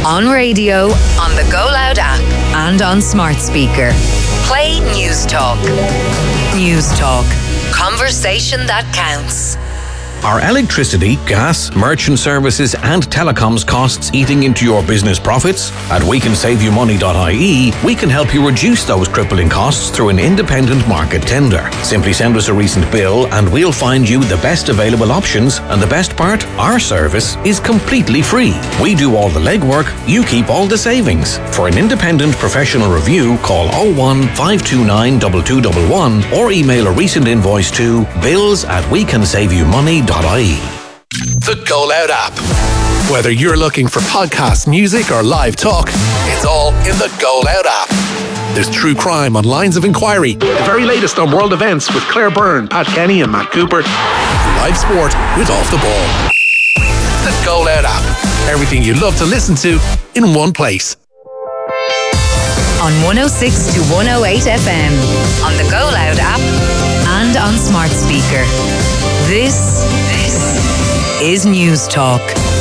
On radio, on the Go Loud app, and on smart speaker. Play News Talk. News Talk. Conversation that counts. Are electricity, gas, merchant services and telecoms costs eating into your business profits? At wecansaveyoumoney.ie, we can help you reduce those crippling costs through an independent market tender. Simply send us a recent bill and we'll find you the best available options, and the best part, our service is completely free. We do all the legwork, you keep all the savings. For an independent professional review, call 01 529 2211 or email a recent invoice to bills@wecansaveyoumoney.ie. The Go Loud app. Whether you're looking for podcast, music or live talk, it's all in the Go Loud app. There's true crime on Lines of Inquiry, the very latest on world events with Claire Byrne, Pat Kenny and Matt Cooper, live sport with Off the Ball. The Go Loud app. Everything you love to listen to in one place. On 106 to 108 FM, on the Go Loud app, and on smart speaker. This is News Talk.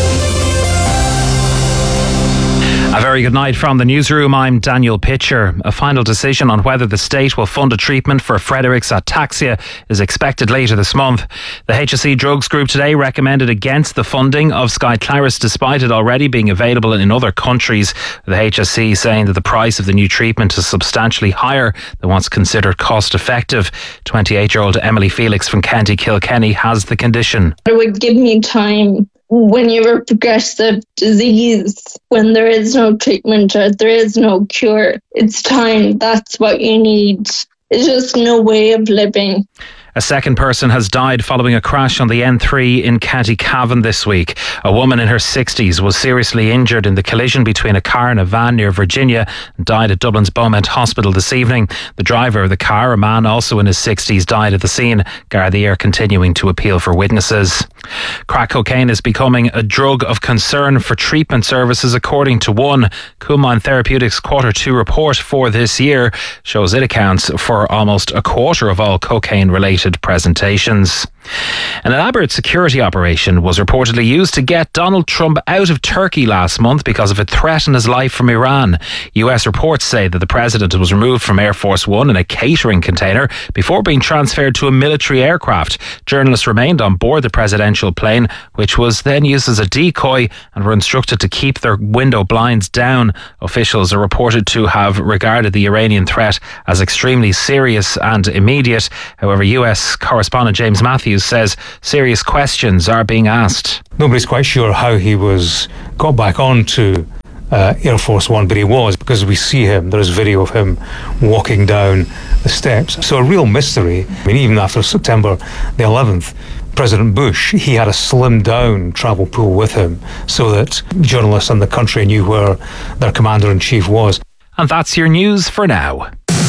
A very good night from the newsroom. I'm Daniel Pitcher. A final decision on whether the state will fund a treatment for Frederick's ataxia is expected later this month. The HSE Drugs Group today recommended against the funding of Skyclarys despite it already being available in other countries. The HSE saying that the price of the new treatment is substantially higher than what's considered cost effective. 28-year-old Emily Felix from County Kilkenny has the condition. It would give me time when you have a progressive disease, when there is no treatment or there is no cure. It's time. That's what you need. It's just no way of living. A second person has died following a crash on the N3 in County Cavan this week. A woman in her 60s was seriously injured in the collision between a car and a van near Virginia and died at Dublin's Beaumont Hospital this evening. The driver of the car, a man also in his 60s, died at the scene. Gardaí are continuing to appeal for witnesses. Crack cocaine is becoming a drug of concern for treatment services, according to one. Kumon Therapeutics Q2 report for this year shows it accounts for almost a quarter of all cocaine-related presentations. An elaborate security operation was reportedly used to get Donald Trump out of Turkey last month because of a threat on his life from Iran. US reports say that the president was removed from Air Force One in a catering container before being transferred to a military aircraft. Journalists remained on board the presidential plane, which was then used as a decoy, and were instructed to keep their window blinds down. Officials are reported to have regarded the Iranian threat as extremely serious and immediate. However, US correspondent James Matthews says serious questions are being asked. Nobody's quite sure how he got back onto Air Force One, but he was, because we see him, there's video of him walking down the steps. So a real mystery. I mean, even after September the 11th, President Bush, he had a slimmed down travel pool with him so that journalists in the country knew where their commander-in-chief was. And that's your news for now.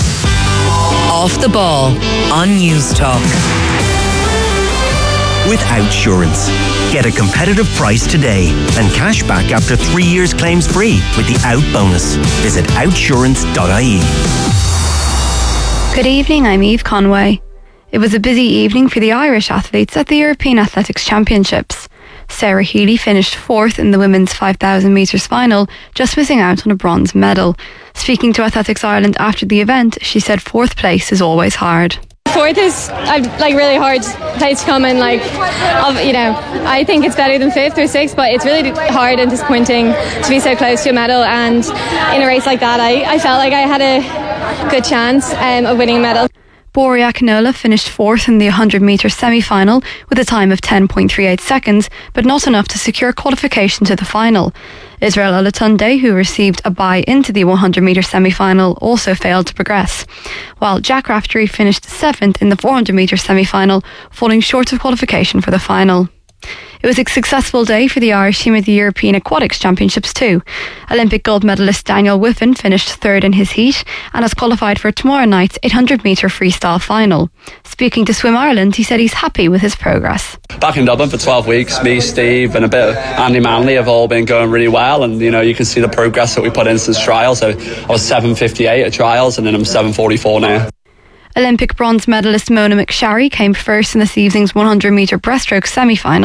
Off the Ball on News Talk. With Outsurance. Get a competitive price today and cash back after 3 years claims free with the Out bonus. Visit outsurance.ie. Good evening, I'm Eve Conway. It was a busy evening for the Irish athletes at the European Athletics Championships. Sarah Healy finished fourth in the women's 5,000 metres final, just missing out on a bronze medal. Speaking to Athletics Ireland after the event, she said fourth place is always hard. Fourth is really hard place to come in. I think it's better than fifth or sixth, but it's really hard and disappointing to be so close to a medal. And in a race like that, I felt like I had a good chance of winning a medal. Boria Akinola finished fourth in the 100-metre semi-final with a time of 10.38 seconds, but not enough to secure qualification to the final. Israel Olatunde, who received a bye into the 100-metre semi-final, also failed to progress, while Jack Raftery finished seventh in the 400-metre semi-final, falling short of qualification for the final. It was a successful day for the Irish team at the European Aquatics Championships too. Olympic gold medalist Daniel Whiffen finished third in his heat and has qualified for tomorrow night's 800-metre freestyle final. Speaking to Swim Ireland, he said he's happy with his progress. Back in Dublin for 12 weeks, me, Steve and a bit of Andy Manley have all been going really well, and you can see the progress that we put in since trials. So I was 7:58 at trials and then I'm 7:44 now. Olympic bronze medalist Mona McSharry came first in this evening's 100-metre breaststroke semi-final.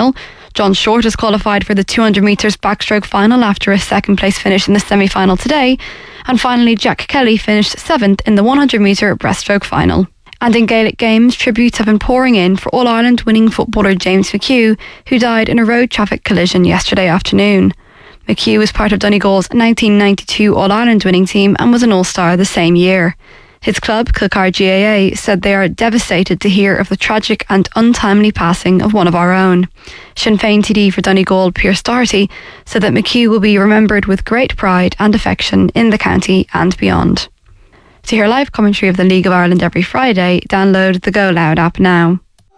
John Short has qualified for the 200 metres backstroke final after a second place finish in the semi-final today. And finally, Jack Kelly finished 7th in the 100 metre breaststroke final. And in Gaelic games, tributes have been pouring in for All-Ireland winning footballer James McHugh, who died in a road traffic collision yesterday afternoon. McHugh was part of Donegal's 1992 All-Ireland winning team and was an All-Star the same year. His club, Kilcar GAA, said they are devastated to hear of the tragic and untimely passing of one of our own. Sinn Féin TD for Donegal, Pierce Doherty, said that McHugh will be remembered with great pride and affection in the county and beyond. To hear live commentary of the League of Ireland every Friday, download the Go Loud app now.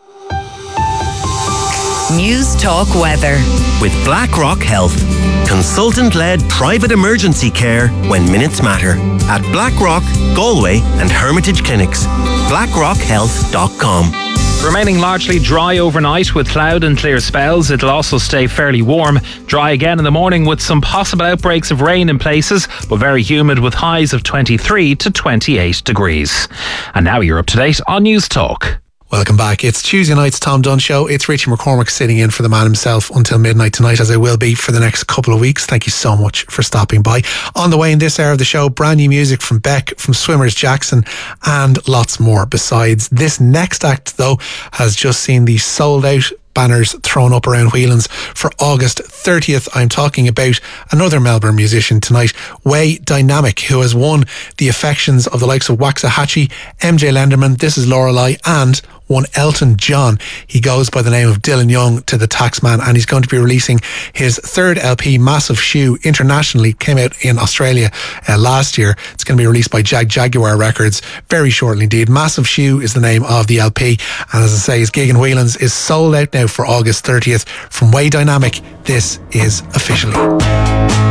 News Talk Weather. With BlackRock Health. Consultant-led private emergency care when minutes matter. At BlackRock, Galway and Hermitage Clinics. BlackRockHealth.com. Remaining largely dry overnight with cloud and clear spells. It'll also stay fairly warm. Dry again in the morning with some possible outbreaks of rain in places, but very humid with highs of 23 to 28 degrees. And now you're up to date on News Talk. Welcome back. It's Tuesday night's Tom Dunn Show. It's Richie McCormick sitting in for the man himself until midnight tonight, as I will be for the next couple of weeks. Thank you so much for stopping by. On the way in this hour of the show, brand new music from Beck, from Swimmers Jackson, and lots more besides. This next act, though, has just seen the sold out banners thrown up around Whelan's for August 30th. I'm talking about another Melbourne musician tonight, Way Dynamic, who has won the affections of the likes of Waxahachie, MJ Lenderman, This Is Lorelei, and one Elton John. He goes by the name of Dylan Young to the Taxman, and he's going to be releasing his third LP, Massive Shoe, internationally. Came out in Australia last year. It's going to be released by Jaguar Records very shortly indeed. Massive Shoe is the name of the LP, and as I say, his gig in Whelan's is sold out now for August 30th. From Way Dynamic, this is Officially.